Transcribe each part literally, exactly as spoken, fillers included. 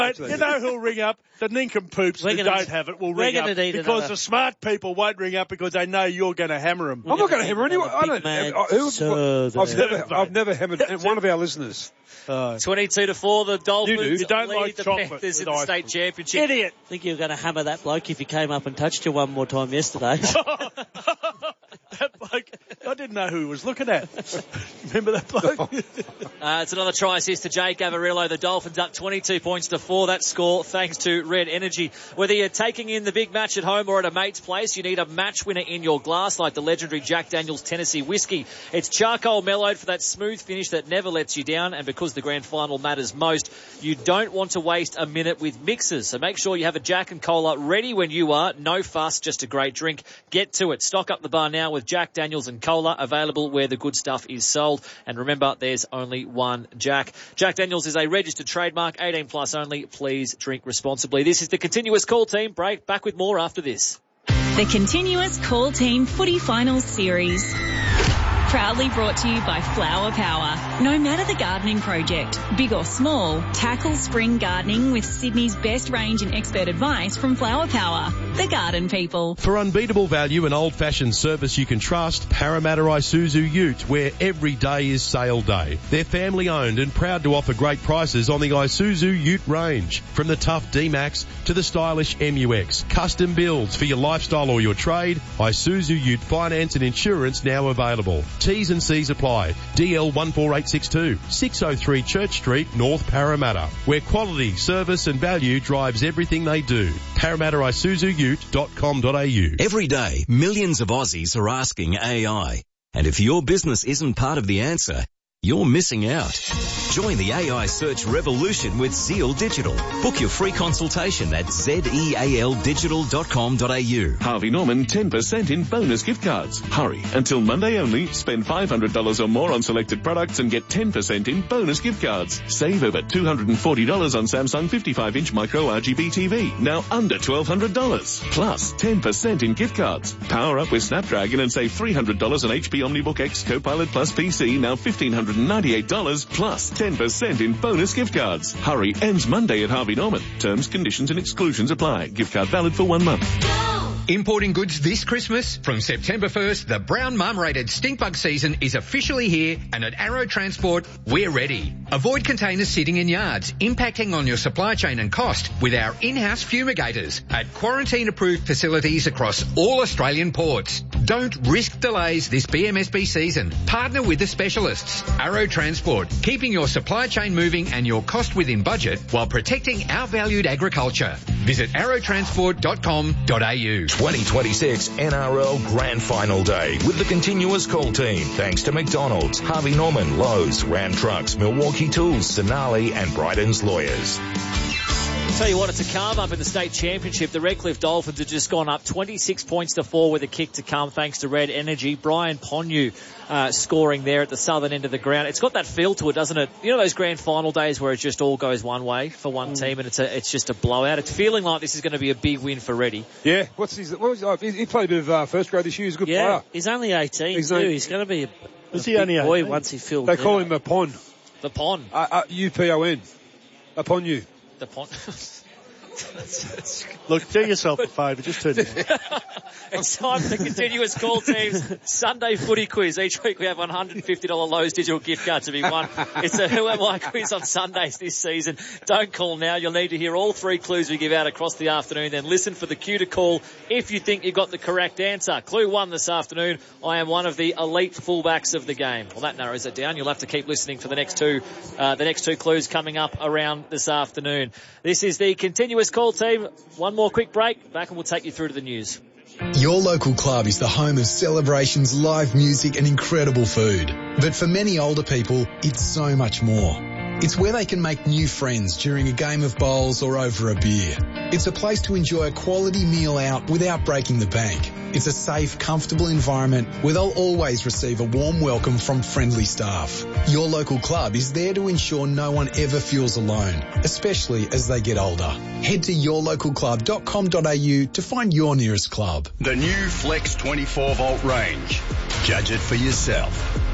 Mate, you know who'll ring up? The nincompoops who don't have it will ring up because another. the smart people won't ring up because they know you're going to hammer them. I'm not going to hammer anyone. I don't. I, who, I've never, I've never hammered one of our listeners. Uh, twenty-two to four, the Dolphins you, do. you don't lead like the chocolate Panthers in the state cream. championship. Idiot! I think you were going to hammer that bloke if he came up and touched you one more time yesterday. That bloke, I didn't know who he was looking at. Remember that bloke? uh, it's another try assist to Jake Avarillo. The Dolphins up twenty-two points to four. That score thanks to Red Energy. Whether you're taking in the big match at home or at a mate's place, you need a match winner in your glass like the legendary Jack Daniel's Tennessee Whiskey. It's charcoal mellowed for that smooth finish that never lets you down, and because the grand final matters most, you don't want to waste a minute with mixers. So make sure you have a Jack and Cola ready when you are. No fuss, just a great drink. Get to it. Stock up the bar now with Jack Daniel's and Cola, available where the good stuff is sold. And remember, there's only one Jack. Jack Daniel's is a registered trademark, eighteen plus only. Please drink responsibly. This is the Continuous Call Team. Break back with more after this. The Continuous Call Team Footy Finals Series. Proudly brought to you by Flower Power. No matter the gardening project, big or small, tackle spring gardening with Sydney's best range and expert advice from Flower Power, the garden people. For unbeatable value and old-fashioned service you can trust, Parramatta Isuzu Ute, where every day is sale day. They're family-owned and proud to offer great prices on the Isuzu Ute range. From the tough D-Max to the stylish M U X. Custom builds for your lifestyle or your trade. Isuzu Ute finance and insurance now available. T's and C's apply. D L one four eight six two, six oh three Church Street, North Parramatta, where quality, service and value drives everything they do. Parramatta Isuzu Ute dot com dot a u. Every day, millions of Aussies are asking A I. And if your business isn't part of the answer, you're missing out. Join the A I search revolution with Zeal Digital. Book your free consultation at zeal digital dot com dot a u. Harvey Norman ten percent in bonus gift cards. Hurry. Until Monday only, spend five hundred dollars or more on selected products and get ten percent in bonus gift cards. Save over two hundred forty dollars on Samsung fifty-five inch micro R G B T V. Now under twelve hundred dollars. Plus ten percent in gift cards. Power up with Snapdragon and save three hundred dollars on H P OmniBook X Copilot Plus P C. Now fifteen hundred ninety-eight dollars plus ten percent in bonus gift cards. Hurry, ends Monday at Harvey Norman. Terms, conditions and exclusions apply. Gift card valid for one month. Importing goods this Christmas? From September first, the brown marmorated stink bug season is officially here, and at Arrow Transport, we're ready. Avoid containers sitting in yards, impacting on your supply chain and cost with our in-house fumigators at quarantine-approved facilities across all Australian ports. Don't risk delays this B M S B season. Partner with the specialists. Arrow Transport, keeping your supply chain moving and your cost within budget while protecting our valued agriculture. Visit arrow transport dot com dot a u. twenty twenty-six N R L Grand Final Day with the Continuous Call Team. Thanks to McDonald's, Harvey Norman, Lowe's, Ram Trucks, Milwaukee Tools, Sonali and Bryden's Lawyers. Tell you what, it's a calm up in the state championship. The Redcliffe Dolphins have just gone up twenty-six points to four with a kick to come thanks to Red Energy. Brian Ponyu uh, scoring there at the southern end of the ground. It's got that feel to it, doesn't it? You know those grand final days where it just all goes one way for one mm. team and it's a, it's just a blowout. It's feeling like this is going to be a big win for Reddy. Yeah. What's his, what was, oh, he, he played a bit of uh, first grade this year. He's a good yeah, player. He's only eighteen he's too. Only, he's going to be a, a he big only boy eighteen? once he fills They call out. him the Pon. The Pon. Uh, uh, U P O N. Upon you. The Pon. Look, do yourself a favour, just turn it. It's time for the Continuous Call Team's Sunday Footy Quiz. Each week we have one hundred fifty dollars Lowe's digital gift card to be won. It's a Who Am I quiz on Sundays this season. Don't call now. You'll need to hear all three clues we give out across the afternoon, then listen for the cue to call if you think you got the correct answer. Clue one this afternoon, I am one of the elite fullbacks of the game. Well, that narrows it down. You'll have to keep listening for the next two, uh, the next two clues coming up around this afternoon. This is the Continuous Call Team. One more quick break. Back and we'll take you through to the news. Your local club is the home of celebrations, live music and incredible food. But for many older people, it's so much more. It's where they can make new friends during a game of bowls or over a beer. It's a place to enjoy a quality meal out without breaking the bank. It's a safe, comfortable environment where they'll always receive a warm welcome from friendly staff. Your local club is there to ensure no one ever feels alone, especially as they get older. Head to your local club dot com dot a u to find your nearest club. The new Flex twenty-four volt range. Judge it for yourself.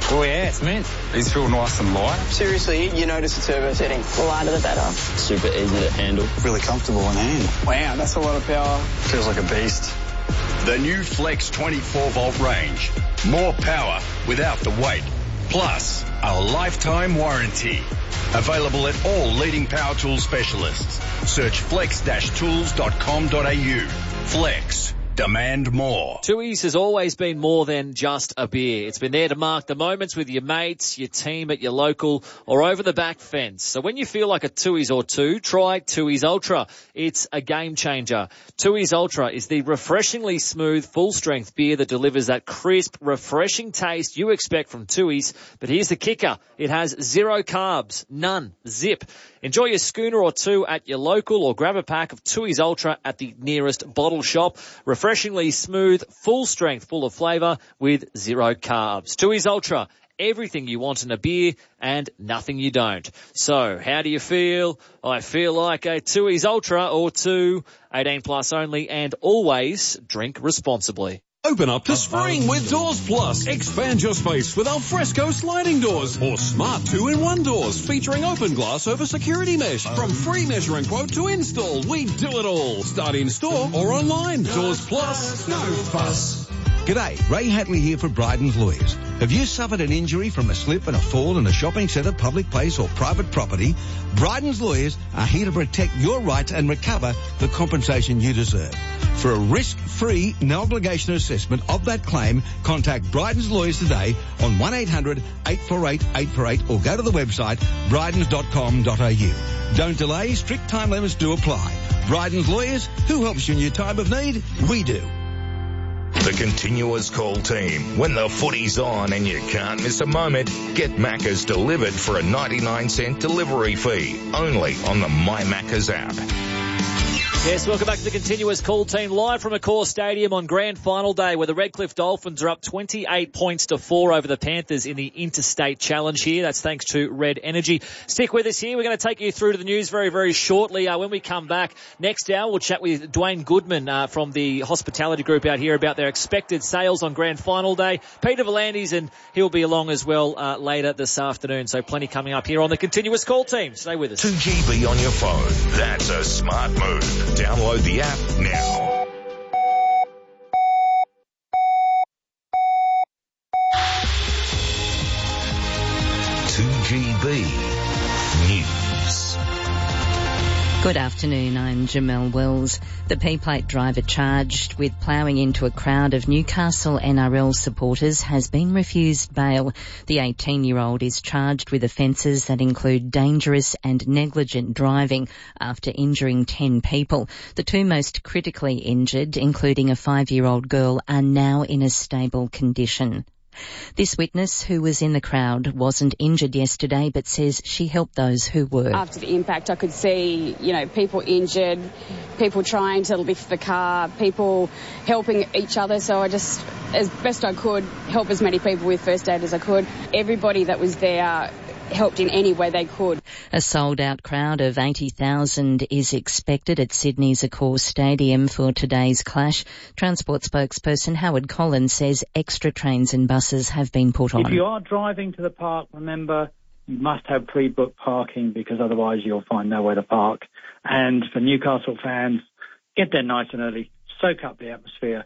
Oh, yeah, it's mint. These feel nice and light. Seriously, you notice the turbo setting. The lighter the better. Super easy to handle. Really comfortable in hand. Wow, that's a lot of power. Feels like a beast. The new Flex twenty-four volt range. More power without the weight. Plus, a lifetime warranty. Available at all leading power tool specialists. Search flex dash tools dot com dot a u. Flex. Demand more. Tooheys has always been more than just a beer. It's been there to mark the moments with your mates, your team at your local, or over the back fence. So when you feel like a Tooheys or two, try Tooheys Ultra. It's a game changer. Tooheys Ultra is the refreshingly smooth, full-strength beer that delivers that crisp, refreshing taste you expect from Tooheys. But here's the kicker. It has zero carbs. None. Zip. Enjoy your schooner or two at your local or grab a pack of Tooheys Ultra at the nearest bottle shop. Refreshingly smooth, full strength, full of flavour with zero carbs. Tooheys Ultra, everything you want in a beer and nothing you don't. So, how do you feel? I feel like a Tooheys Ultra or two. eighteen plus only, and always drink responsibly. Open up to spring with Doors Plus. Expand your space with Alfresco sliding doors or smart two-in-one doors featuring open glass over security mesh. From free measuring quote to install, we do it all. Start in store or online. Doors Plus. No fuss. G'day, Ray Hatley here for Bryden's Lawyers. Have you suffered an injury from a slip and a fall in a shopping centre, public place or private property? Bryden's Lawyers are here to protect your rights and recover the compensation you deserve. For a risk-free, no-obligation assessment of that claim, contact Bryden's Lawyers today on one eight hundred eight four eight eight four eight or go to the website brydens dot com dot a u. Don't delay, strict time limits do apply. Bryden's Lawyers, who helps you in your time of need? We do. The Continuous Call team. When the footy's on and you can't miss a moment, get Macca's delivered for a ninety-nine cent delivery fee. Only on the My Macca's app. Yes, welcome back to the Continuous Call team, live from Accor Stadium on Grand Final Day, where the Redcliffe Dolphins are up twenty-eight points to four over the Panthers in the Interstate Challenge here. That's thanks to Red Energy. Stick with us here. We're going to take you through to the news very, very shortly. Uh, when we come back next hour, we'll chat with Dwayne Goodman uh, from the hospitality group out here about their expected sales on Grand Final Day. Peter Volandis, and he'll be along as well uh, later this afternoon. So plenty coming up here on the Continuous Call team. Stay with us. two G B on your phone. That's a smart move. Download the app now. two G B News. Good afternoon, I'm Jamelle Wells. The P-Plate driver charged with ploughing into a crowd of Newcastle N R L supporters has been refused bail. The eighteen-year-old is charged with offences that include dangerous and negligent driving after injuring ten people. The two most critically injured, including a five-year-old girl, are now in a stable condition. This witness, who was in the crowd, wasn't injured yesterday but says she helped those who were. After the impact, I could see, you know, people injured, people trying to lift the car, people helping each other. So I just, as best I could, help as many people with first aid as I could. Everybody that was there helped in any way they could. A sold-out crowd of eighty thousand is expected at Sydney's Accor Stadium for today's clash. Transport spokesperson Howard Collins says extra trains and buses have been put on. If you are driving to the park, remember, you must have pre-booked parking because otherwise you'll find nowhere to park. And for Newcastle fans, get there nice and early, soak up the atmosphere.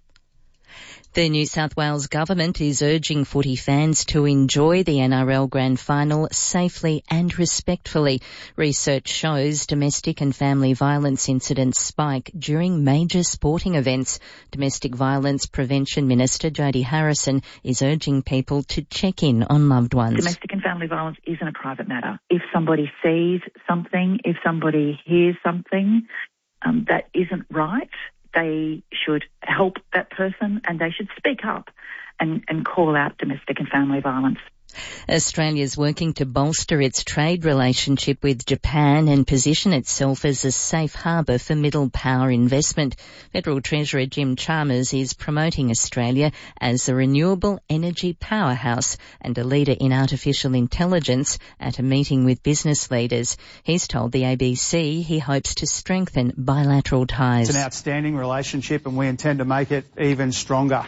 The New South Wales government is urging footy fans to enjoy the N R L Grand Final safely and respectfully. Research shows domestic and family violence incidents spike during major sporting events. Domestic Violence Prevention Minister Jodie Harrison is urging people to check in on loved ones. Domestic and family violence isn't a private matter. If somebody sees something, if somebody hears something um, that isn't right, they should help that person and they should speak up and, and call out domestic and family violence. Australia's working to bolster its trade relationship with Japan and position itself as a safe harbour for middle power investment. Federal Treasurer Jim Chalmers is promoting Australia as a renewable energy powerhouse and a leader in artificial intelligence at a meeting with business leaders. He's told the A B C he hopes to strengthen bilateral ties. It's an outstanding relationship and we intend to make it even stronger.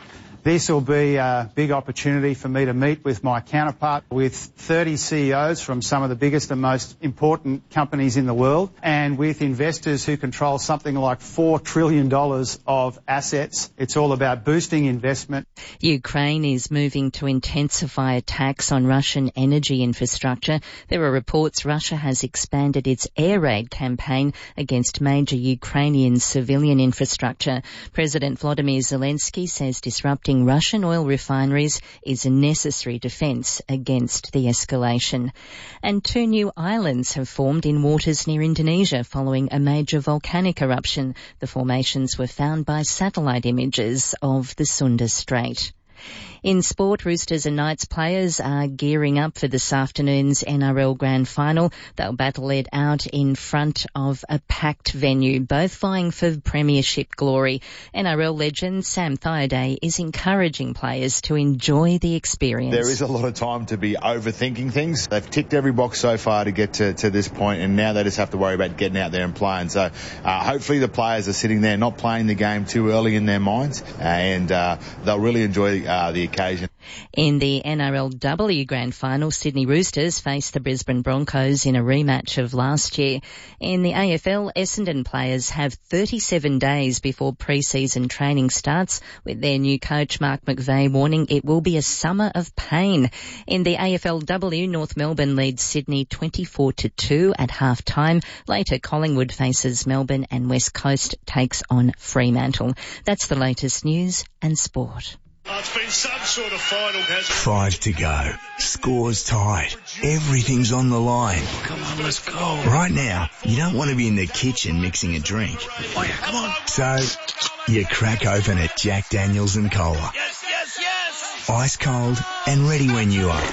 This will be a big opportunity for me to meet with my counterpart, with thirty C E Os from some of the biggest and most important companies in the world, and with investors who control something like four trillion dollars of assets. It's all about boosting investment. Ukraine is moving to intensify attacks on Russian energy infrastructure. There are reports Russia has expanded its air raid campaign against major Ukrainian civilian infrastructure. President Volodymyr Zelensky says disrupting Russian oil refineries is a necessary defence against the escalation. And two new islands have formed in waters near Indonesia following a major volcanic eruption. The formations were found by satellite images of the Sunda Strait. In sport, Roosters and Knights players are gearing up for this afternoon's N R L Grand Final. They'll battle it out in front of a packed venue, both vying for premiership glory. N R L legend Sam Thaiday is encouraging players to enjoy the experience. There is a lot of time to be overthinking things. They've ticked every box so far to get to, to this point, and now they just have to worry about getting out there and playing. So uh, hopefully the players are sitting there not playing the game too early in their minds, and uh, they'll really enjoy uh, the occasion. In the N R L W Grand Final, Sydney Roosters face the Brisbane Broncos in a rematch of last year. In the A F L, Essendon players have thirty-seven days before pre-season training starts, with their new coach Mark McVeigh warning it will be a summer of pain. In the A F L W, North Melbourne leads Sydney twenty-four to two at half-time. Later, Collingwood faces Melbourne and West Coast takes on Fremantle. That's the latest news and sport. Oh, it's been some sort of final, hasn't it? Five to go. Score's tied. Everything's on the line. Come on, let's go. Right now, you don't want to be in the kitchen mixing a drink. Oh, yeah, come on. So, you crack open a Jack Daniels and Cola. Yes, yes, yes. Ice cold and ready when you are.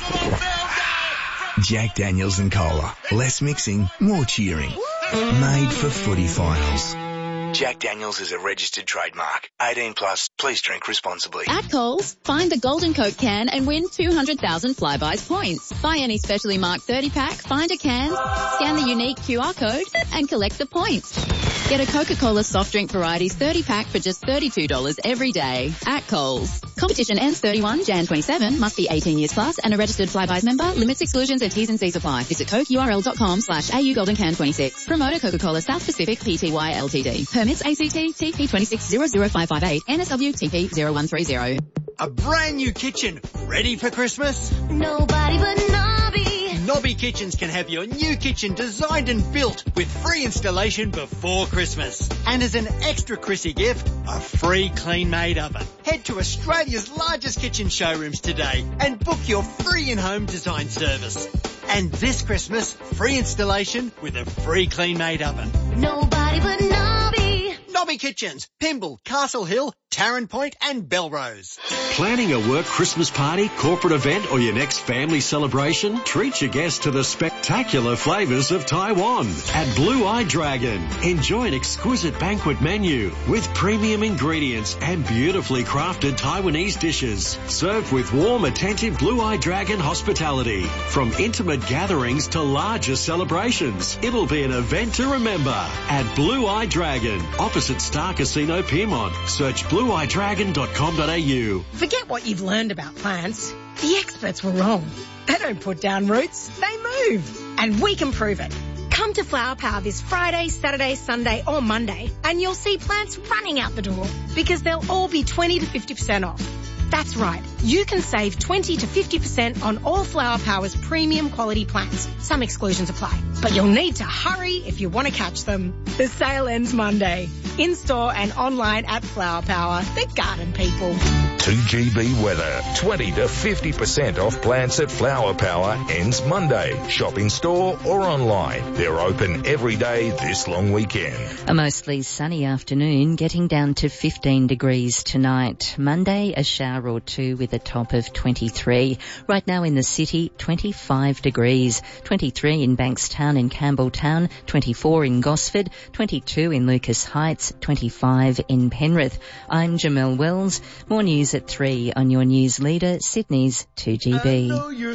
Jack Daniels and Cola. Less mixing, more cheering. Made for footy finals. Jack Daniels is a registered trademark. eighteen plus, please drink responsibly. At Coles, find the Golden Coke can and win two hundred thousand Flybuys points. Buy any specially marked thirty pack, find a can, scan the unique Q R code and collect the points. Get a Coca-Cola soft drink varieties thirty pack for just thirty-two dollars every day at Coles. Competition ends thirty-first of January twenty-seven, must be eighteen years plus and a registered Flybuys member. Limits, exclusions and T's and C's apply. Visit cokeurl.com slash AU Golden Can twenty-six. Promoter Coca-Cola South Pacific Pty Ltd. Permits A C T T P two six zero zero five five eight, N S W T P zero one three zero. A brand new kitchen, ready for Christmas? Nobody but Nobby. Nobby Kitchens can have your new kitchen designed and built with free installation before Christmas. And as an extra Chrissy gift, a free clean-made oven. Head to Australia's largest kitchen showrooms today and book your free in-home design service. And this Christmas, free installation with a free clean-made oven. Nobody but Nobby. Nobby Kitchens, Pymble, Castle Hill, Tarrant Point and Belrose. Planning a work Christmas party, corporate event or your next family celebration? Treat your guests to the spectacular flavours of Taiwan at Blue Eye Dragon. Enjoy an exquisite banquet menu with premium ingredients and beautifully crafted Taiwanese dishes. Served with warm, attentive Blue Eye Dragon hospitality. From intimate gatherings to larger celebrations, it'll be an event to remember at Blue Eye Dragon, opposite Star Casino Piermont. Search blue eye dragon dot com dot a u. Forget what you've learned about plants. The experts were wrong. They don't put down roots, they move. And we can prove it. Come to Flower Power this Friday, Saturday, Sunday or Monday and you'll see plants running out the door because they'll all be twenty to fifty percent off. That's right. You can save twenty to fifty percent on all Flower Power's premium quality plants. Some exclusions apply. But you'll need to hurry if you want to catch them. The sale ends Monday. In-store and online at Flower Power. The garden people. two G B weather. twenty to fifty percent off plants at Flower Power ends Monday. Shop in store or online. They're open every day this long weekend. A mostly sunny afternoon, getting down to fifteen degrees tonight. Monday, a shower or two with a top of twenty-three. Right now in the city, twenty-five degrees. twenty-three in Bankstown and Campbelltown, twenty-four in Gosford, twenty-two in Lucas Heights, twenty-five in Penrith. I'm Jamelle Wells. More news at three on your news leader, Sydney's two G B.